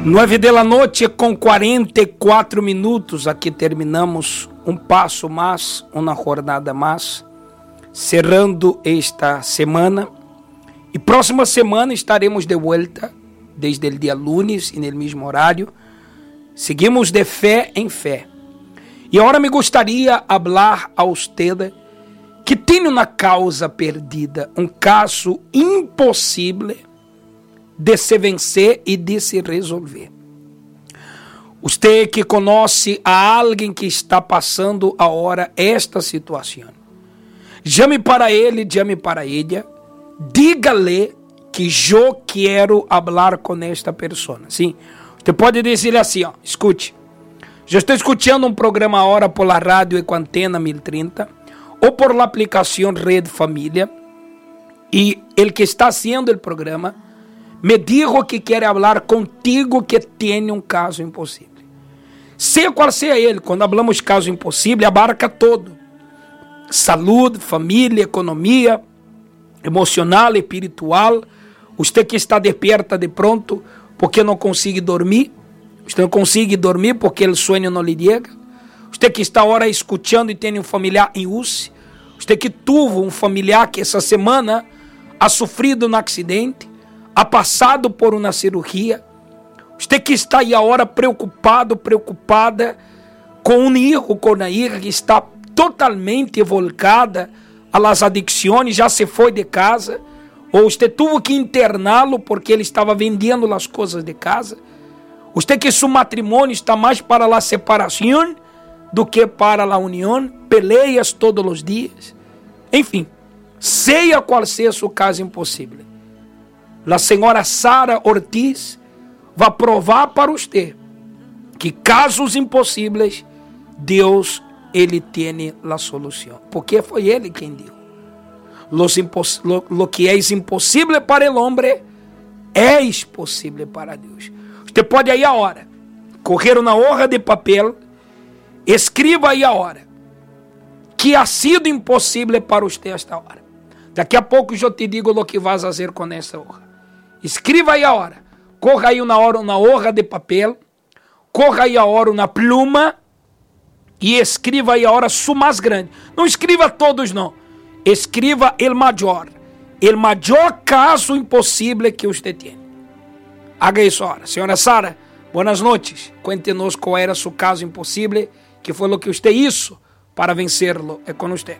9 da noite com 44 minutos. Aqui terminamos um passo mais, uma jornada mais, cerrando esta semana. E próxima semana estaremos de volta, desde o dia lunes e no mesmo horário. Seguimos de fé em fé. E agora me gostaria de falar a você que tem uma causa perdida, um caso impossível de se vencer e de se resolver. Você que conhece a alguém que está passando agora esta situação, chame para ele, chame para ela, diga-lhe que eu quero falar com esta pessoa. Sim, você pode dizer assim, escute, eu estou escutando um programa agora por la rádio Equantena 1030 ou por la aplicação Rede Família, e el que está haciendo el programa me dijo que quer falar contigo que tem um caso impossível. Seja qual seja ele, quando falamos caso impossível, abarca todo. Saúde, família, economia, emocional, espiritual. Você que está despierta de pronto porque não consegue dormir. Você não consegue dormir porque o sonho não lhe chega. Você que está agora escutando e tem um familiar em UCI. Você que teve um familiar que essa semana ha sofrido um acidente, ha passado por uma cirurgia. Você que está aí agora preocupado, preocupada com um filho, com uma filha que está totalmente volcada às adicções, já se foi de casa, ou você teve que interná-lo porque ele estava vendendo as coisas de casa. Você que seu matrimônio está mais para a separação do que para a união, peleias todos os dias. Enfim, seja qual seja o caso impossível, a senhora Sara Ortiz vai provar para você que casos impossíveis, Deus, Ele tem a solução. Porque foi Ele quem deu. Lo que é impossível para o homem é possível para Deus. Você pode aí agora correr uma hoja de papel, escreva aí agora que ha sido impossível para você esta hora. Daqui a pouco eu te digo o que vas fazer com essa hoja. Escreva aí agora. Corra aí uma hoja de papel, corra aí agora uma pluma e escreva aí agora o mais grande. Não escreva todos não. Escreva o maior caso impossível que você tem. Haga isso agora. Senhora Sara, boas noites. Cuente-nos qual era seu caso impossível, que foi o que você hizo para vencerlo. É com você.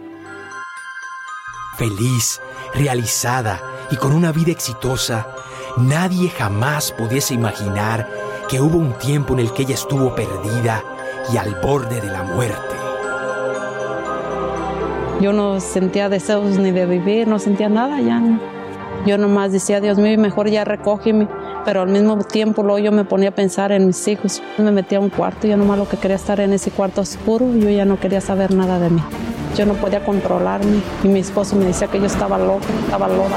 Feliz, realizada y con una vida exitosa, nadie jamás pudiese imaginar que hubo un tiempo en el que ella estuvo perdida y al borde de la muerte. Yo no sentía deseos ni de vivir, no sentía nada ya. Yo nomás decía, Dios mío, mejor ya recógeme. Pero al mismo tiempo luego yo me ponía a pensar en mis hijos. Me metía a un cuarto y yo nomás lo que quería estar en ese cuarto oscuro. Yo ya no quería saber nada de mí. Yo no podía controlarme y mi esposo me decía que yo estaba loca, estaba loca.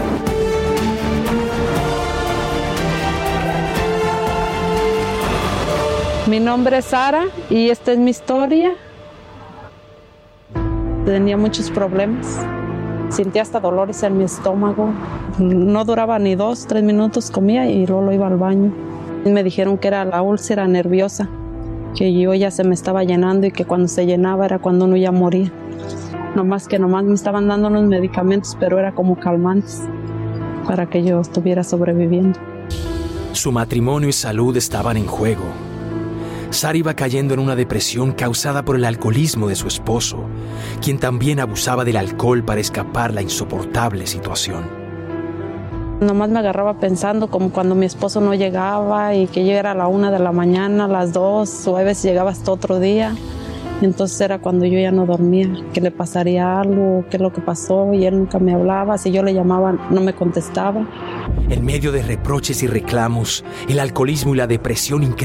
Mi nombre es Sara y esta es mi historia. Tenía muchos problemas. Sentía hasta dolores en mi estómago. No duraba ni 2, 3 minutos, comía y luego iba al baño. Me dijeron que era la úlcera nerviosa, que yo ya se me estaba llenando y que cuando se llenaba era cuando uno ya moría. Nomás me estaban dando unos medicamentos, pero era como calmantes para que yo estuviera sobreviviendo. Su matrimonio y salud estaban en juego. Sara iba cayendo en una depresión causada por el alcoholismo de su esposo, quien también abusaba del alcohol para escapar la insoportable situación. Nomás me agarraba pensando como cuando mi esposo no llegaba y que yo era a la 1 de la mañana, a las 2, o a veces llegaba hasta otro día. Entonces era cuando yo ya no dormía, que le pasaría algo, qué es lo que pasó, y él nunca me hablaba. Si yo le llamaba, no me contestaba. En medio de reproches y reclamos, el alcoholismo y la depresión